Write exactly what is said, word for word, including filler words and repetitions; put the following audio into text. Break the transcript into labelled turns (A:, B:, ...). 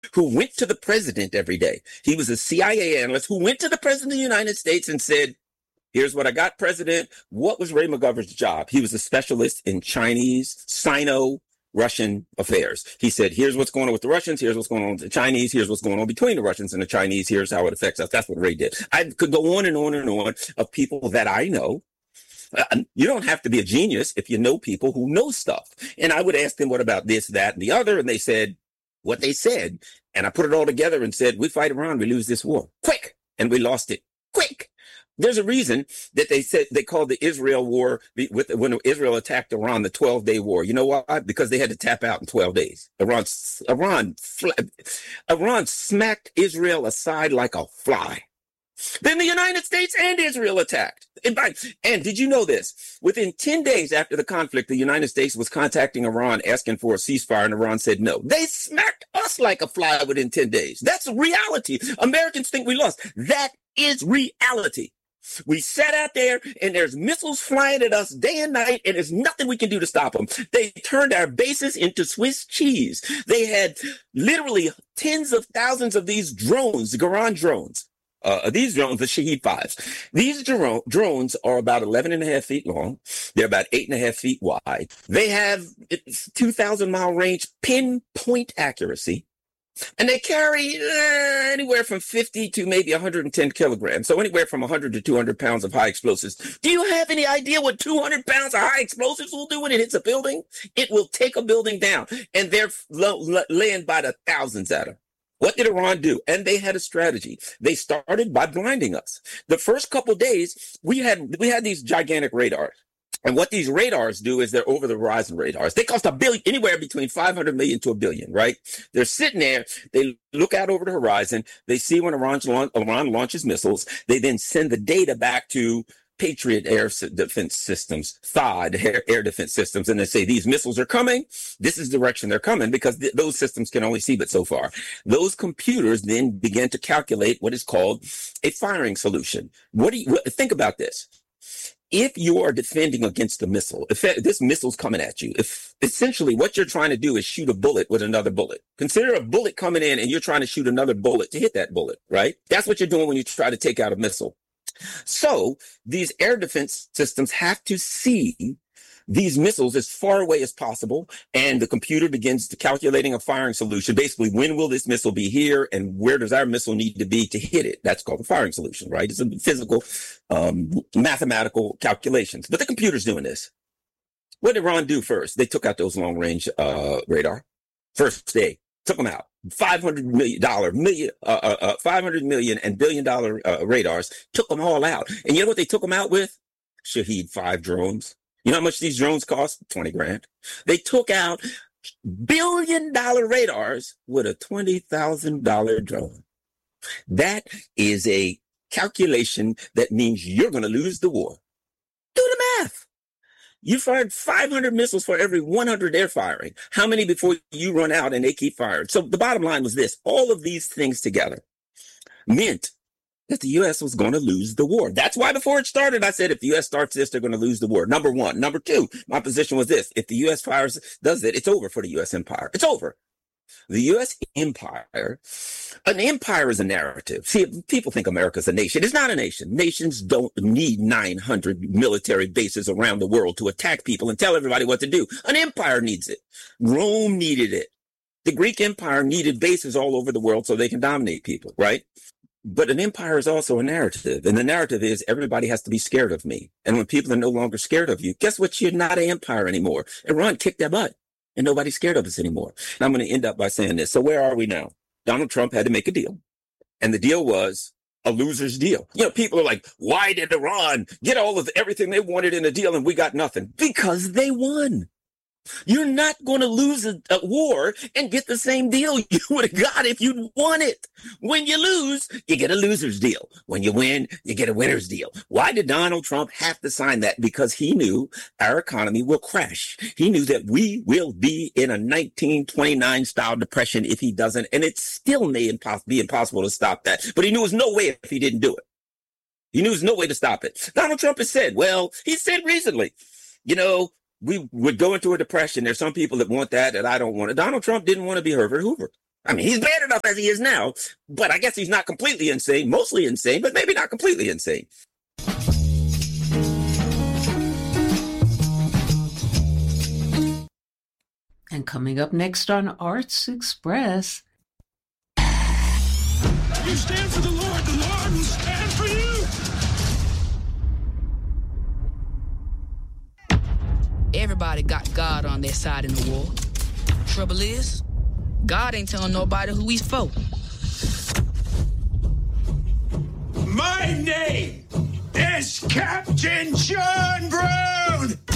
A: who went to the president every day. He was a C I A analyst who went to the president of the United States and said, here's what I got, President. What was Ray McGovern's job? He was a specialist in Chinese, Sino, Russian affairs. He said, here's what's going on with the Russians. Here's what's going on with the Chinese. Here's what's going on between the Russians and the Chinese. Here's how it affects us. That's what Ray did. I could go on and on and on of people that I know. Uh, you don't have to be a genius if you know people who know stuff. And I would ask them, what about this, that, and the other? And they said what they said. And I put it all together and said, we fight Iran, we lose this war. Quick. And we lost it. Quick. There's a reason that they said they called the Israel war with when Israel attacked Iran the twelve-day war. You know why? Because they had to tap out in twelve days. Iran, Iran, Iran smacked Israel aside like a fly. Then the United States and Israel attacked. And, by, and did you know this? Within ten days after the conflict, the United States was contacting Iran asking for a ceasefire, and Iran said no. They smacked us like a fly within ten days. That's reality. Americans think we lost. That is reality. We sat out there and there's missiles flying at us day and night, and there's nothing we can do to stop them. They turned our bases into Swiss cheese. They had literally tens of thousands of these drones, the Garan drones. Uh, these drones, the Shahed fives. These dro- drones are about eleven and a half feet long. They're about eight and a half feet wide. They have two thousand mile range, pinpoint accuracy. And they carry uh, anywhere from fifty to maybe one hundred ten kilograms. So anywhere from one hundred to two hundred pounds of high explosives. Do you have any idea what two hundred pounds of high explosives will do when it hits a building? It will take a building down. And they're l- l- laying by the thousands at them. What did Iran do? And they had a strategy. They started by blinding us. The first couple of days, we had we had these gigantic radars. And what these radars do is they're over the horizon radars. They cost a billion, anywhere between five hundred million to a billion, right? They're sitting there. They look out over the horizon. They see when Iran, Iran launches missiles. They then send the data back to Patriot air defense systems, T H A D air, air defense systems, and they say these missiles are coming. This is the direction they're coming, because th- those systems can only see but so far. Those computers then begin to calculate what is called a firing solution. What do you what, think about this? If you are defending against a missile, if this missile's coming at you, if essentially what you're trying to do is shoot a bullet with another bullet. Consider a bullet coming in and you're trying to shoot another bullet to hit that bullet, right? That's what you're doing when you try to take out a missile. So these air defense systems have to see these missiles as far away as possible, and the computer begins to calculating a firing solution. Basically, when will this missile be here, and where does our missile need to be to hit it? That's called a firing solution, right? It's a physical, um, mathematical calculations. But the computer's doing this. What did Iran do first? They took out those long-range uh, radar. First day, took them out. five hundred million dollars, million, uh, uh, uh, five hundred million and billion dollar uh, radars, took them all out. And you know what they took them out with? Shahed five drones. You know how much these drones cost? twenty grand. They took out billion dollar radars with a twenty thousand dollars drone. That is a calculation that means you're going to lose the war. Do the math. You fired five hundred missiles for every one hundred they're firing. How many before you run out and they keep firing? So the bottom line was this. All of these things together meant that the U S was going to lose the war. That's why before it started, I said, if the U S starts this, they're going to lose the war. Number one. Number two, my position was this. If the U S fires, does it, it's over for the U S empire. It's over. The U S empire, an empire is a narrative. See, people think America's a nation. It's not a nation. Nations don't need nine hundred military bases around the world to attack people and tell everybody what to do. An empire needs it. Rome needed it. The Greek Empire needed bases all over the world so they can dominate people, right? But an empire is also a narrative. And the narrative is everybody has to be scared of me. And when people are no longer scared of you, guess what? You're not an empire anymore. Iran kicked their butt. And nobody's scared of us anymore. And I'm going to end up by saying this. So where are we now? Donald Trump had to make a deal. And the deal was a loser's deal. You know, people are like, why did Iran get all of everything they wanted in a deal and we got nothing? Because they won. You're not going to lose a, a war and get the same deal you would have got if you'd won it. When you lose, you get a loser's deal. When you win, you get a winner's deal. Why did Donald Trump have to sign that? Because he knew our economy will crash. He knew that we will be in a nineteen twenty-nine style depression if he doesn't. And it still may impos- be impossible to stop that. But he knew there was no way if he didn't do it. He knew there was no way to stop it. Donald Trump has said, well, he said recently, you know, we would go into a depression. There's some people that want that, and I don't want it. Donald Trump didn't want to be Herbert Hoover. I mean, he's bad enough as he is now, but I guess he's not completely insane, mostly insane, but maybe not completely insane.
B: And coming up next on Arts Express.
C: You stand for the Lord, the Lord will stand for you.
D: Everybody got God on their side in the war. Trouble is, God ain't telling nobody who he's for.
C: My name is Captain John Brown.